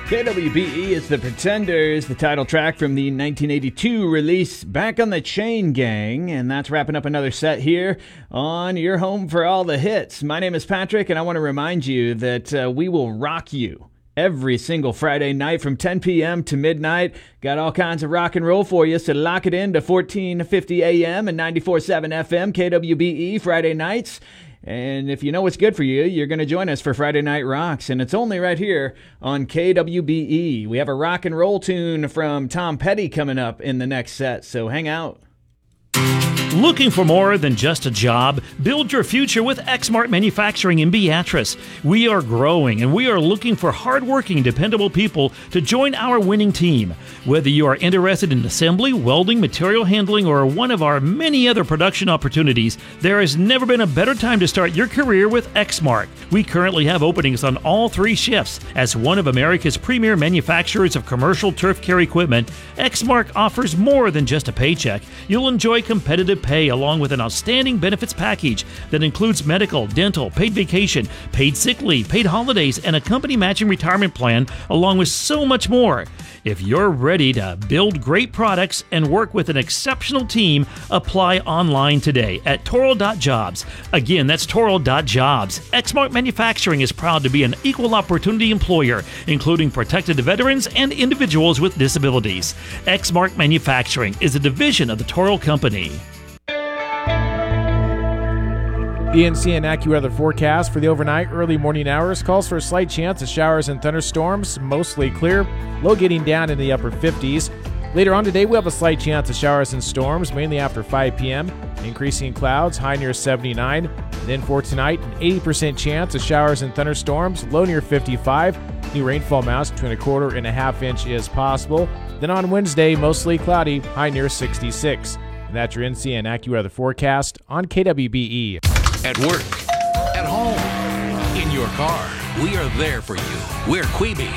KWBE is The Pretenders, the title track from the 1982 release Back on the Chain Gang, and that's wrapping up another set here on your home for all the hits. My name is Patrick, and I want to remind you that we will rock you every single Friday night from 10 p.m. to midnight. Got all kinds of rock and roll for you, so lock it in to 1450 a.m. and 94.7 FM, KWBE, Friday nights. And if you know what's good for you, you're going to join us for Friday Night Rocks, and it's only right here on KWBE. We have a rock and roll tune from Tom Petty coming up in the next set, so hang out. Looking for more than just a job? Build your future with Exmart Manufacturing in Beatrice. We are growing and we are looking for hardworking, dependable people to join our winning team. Whether you are interested in assembly, welding, material handling, or one of our many other production opportunities, there has never been a better time to start your career with Exmart. We currently have openings on all three shifts. As one of America's premier manufacturers of commercial turf care equipment, Exmart offers more than just a paycheck. You'll enjoy competitive pay along with an outstanding benefits package that includes medical, dental, paid vacation, paid sick leave, paid holidays, and a company matching retirement plan, along with so much more. If you're ready to build great products and work with an exceptional team, apply online today at Toro.jobs. Again, that's Toro.jobs. Exmart Manufacturing is proud to be an equal opportunity employer, including protected veterans and individuals with disabilities. Exmart Manufacturing is a division of the Toro Company. ENC and AccuWeather forecast for the overnight early morning hours calls for a slight chance of showers and thunderstorms, mostly clear, low getting down in the upper 50s. Later on today, we'll have a slight chance of showers and storms, mainly after 5 p.m., increasing clouds, high near 79. And then for tonight, an 80% chance of showers and thunderstorms, low near 55. New rainfall amounts between 1/4 and 1/2 inch is possible. Then on Wednesday, mostly cloudy, high near 66. And that's your NC and AccuWeather forecast on KWBE. At work, at home, in your car, we are there for you. We're Queeby.